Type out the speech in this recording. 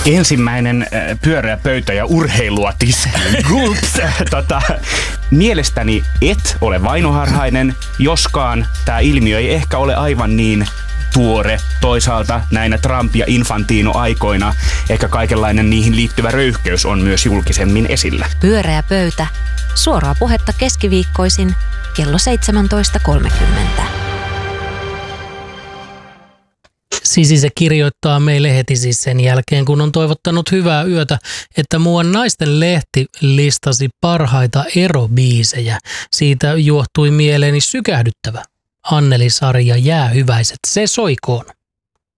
Ensimmäinen pyöreä pöytä ja urheilua tiskiin. Gulps! Mielestäni et ole vainoharhainen, joskaan tämä ilmiö ei ehkä ole aivan niin tuore. Toisaalta näinä Trump- ja Infantino-aikoina ehkä kaikenlainen niihin liittyvä röyhkeys on myös julkisemmin esillä. Pyöreä pöytä. Suoraa puhetta keskiviikkoisin kello 17.30. Sisi se kirjoittaa meille heti siis sen jälkeen, kun on toivottanut hyvää yötä, että muuan naisten lehti listasi parhaita erobiisejä. Siitä juohtui mieleeni sykähdyttävä Anneli-sarja Jäähyväiset. Se soikoon.